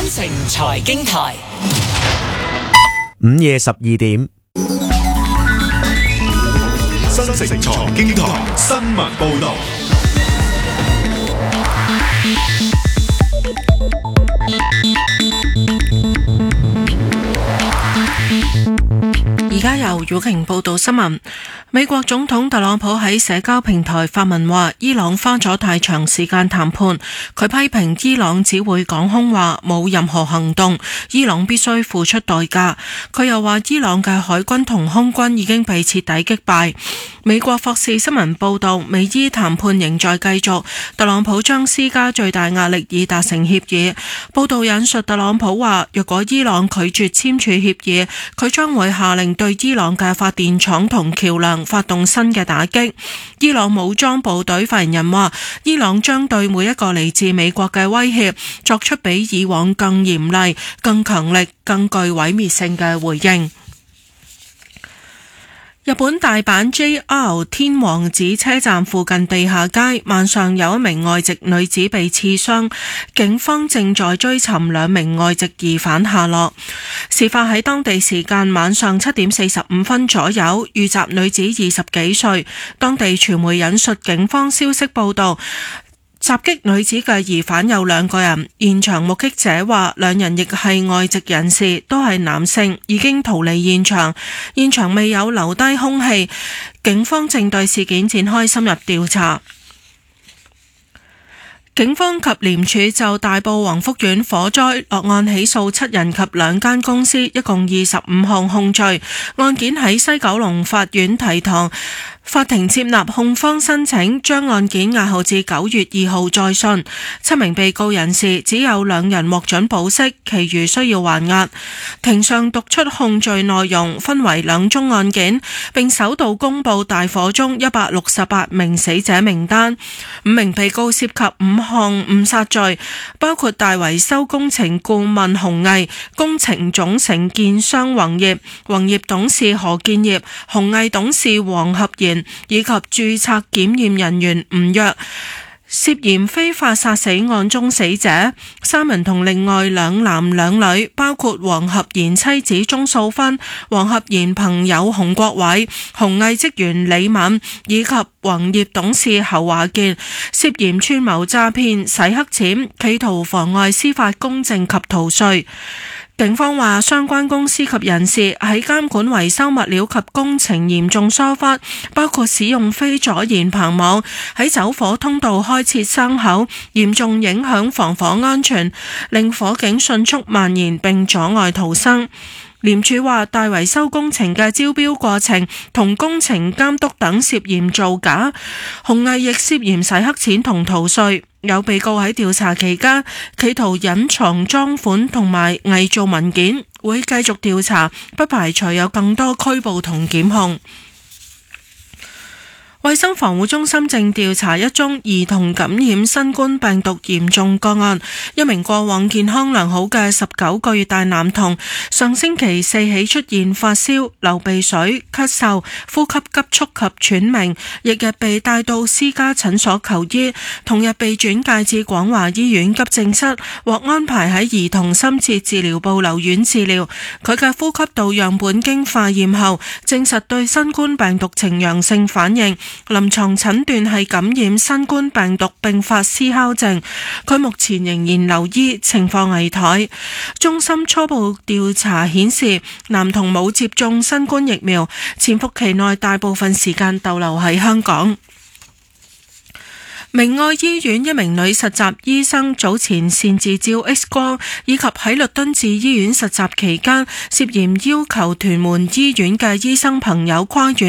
城財經台， 午夜12點。 新城財經台新聞報道。 而家由宇婷報道新聞。美國總統特朗普喺社交平台發文話，伊朗花咗太長時間談判，佢批評伊朗只會講空話，冇任何行動，伊朗必須付出代價。佢又話，伊朗嘅海軍同空軍已經被徹底擊敗。美國霍士新聞報道，美伊談判仍在繼續，特朗普將施加最大壓力以達成協議。報道引述特朗普話，若果伊朗拒絕簽署協議，佢將會下令對伊朗嘅發電廠同橋樑發動新嘅打擊。伊朗武裝部隊發言人話，伊朗將對每一個嚟自美國嘅威脅作出比以往更嚴厲、更強力、更具毀滅性嘅回應。日本大阪 JR 天王寺車站附近地下街，晚上有一名外籍女子被刺傷，警方正在追尋兩名外籍疑犯下落。事發喺當地時間晚上7點45分左右，遇襲女子20幾歲。當地傳媒引述警方消息報道，襲擊女子嘅疑犯有2個人，現場目擊者話兩人亦係外籍人士，都係男性，已經逃離現場，現場未有留低兇器，警方正對事件展開深入調查。警方及廉署就大埔宏福苑火災落案起訴7人及2間公司，一共25項控罪。案件喺西九龍法院提堂，法庭接納控方申請，將案件押後至9月2號再訊。7名被告人士只有2人獲准保釋，其餘需要還押。庭上讀出控罪內容，分為2宗案件，並首度公布大火中168名死者名單。5名被告涉及5項誤殺罪，包括大維修工程顧問洪毅、工程總承建商宏業董事何建業、洪毅董事黃合賢以及註冊檢驗人員吳躍。涉嫌非法殺死案中死者3人同另外2男2女，包括黃合賢妻子鍾素芬、黃合賢朋友洪國偉、洪毅職員李敏以及宏業董事侯華健，涉嫌串謀詐騙、洗黑錢、企圖妨礙司法公正及逃稅。警方話，相關公司及人士喺監管維修物料及工程嚴重疏忽，包括使用非阻燃棚網喺走火通道開設傷口，嚴重影響防火安全，令火警迅速蔓延並阻礙逃生。廉署話，大維修工程嘅招標過程同工程監督等涉嫌造假，洪毅亦涉嫌洗黑錢同逃稅。有被告喺調查期間企圖隱藏贓款同埋偽造文件，會繼續調查，不排除有更多拘捕同檢控。衛生防護中心正調查一宗兒童感染新冠病毒嚴重個案，一名過往健康良好嘅19個月大男童，上星期4起出現發燒、流鼻水、咳嗽、呼吸急促及喘鳴，翌日被帶到私家診所求醫，同日被轉介至廣華醫院急症室，獲安排喺兒童深切治療部留院治療。佢嘅呼吸道樣本經化驗後，證實對新冠病毒呈陽性反應。臨床診斷係感染新冠病毒並發思考症，佢目前仍然留醫，情況危殆。中心初步調查顯示，男童冇接種新冠疫苗，潛伏期內大部分時間逗留喺香港。明愛醫院一名女實習醫生早前擅自照 X 光，以及喺律敦治醫院實習期間涉嫌要求屯門醫院嘅醫生朋友跨院